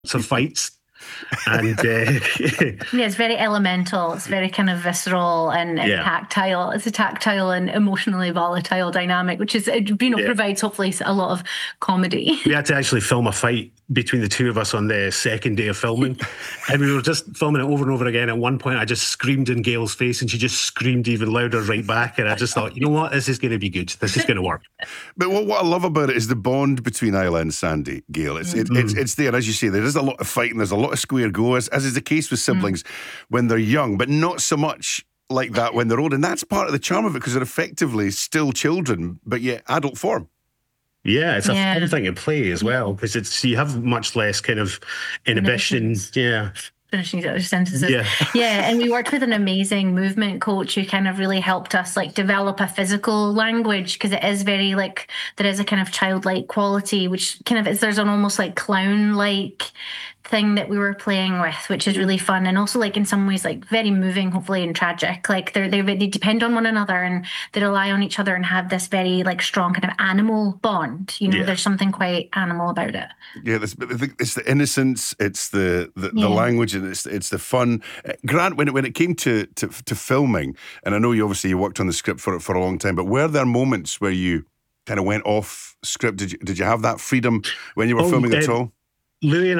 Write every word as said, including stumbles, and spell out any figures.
of fights. And uh, yeah, it's very elemental. It's very kind of visceral and, and yeah. tactile. It's a tactile and emotionally volatile dynamic, which is, you know, yeah. provides hopefully a lot of comedy. We had to actually film a fight between the two of us on the second day of filming, and we were just filming it over and over again. At one point, I just screamed in Gail's face, and she just screamed even louder right back. And I just thought, you know what, this is going to be good. This is going to work. But what, what I love about it is the bond between Isla and Sandy, Gail. It's mm. it, it's it's there, as you say. There is a lot of fighting. There's a lot of square go, as, as is the case with siblings mm. when they're young, but not so much like that when they're old. And that's part of the charm of it, because they're effectively still children, but yet adult form. Yeah, it's a yeah. fun thing to play as well, because it's you have much less kind of inhibition. Yeah. Finishing those sentences. Yeah. yeah, and we worked with an amazing movement coach who kind of really helped us like develop a physical language, because it is very like, there is a kind of childlike quality, which kind of is, there's an almost like clown-like thing that we were playing with, which is really fun, and also like in some ways like very moving, hopefully, and tragic. Like they're, they they depend on one another, and they rely on each other, and have this very like strong kind of animal bond. You know, yeah. there's something quite animal about it. Yeah, this, it's the innocence, it's the the, yeah. the language, and it's it's the fun. Grant, when it when it came to, to to filming, and I know you obviously you worked on the script for it for a long time, but were there moments where you kind of went off script? Did you did you have that freedom when you were oh, filming uh, at all? Louis and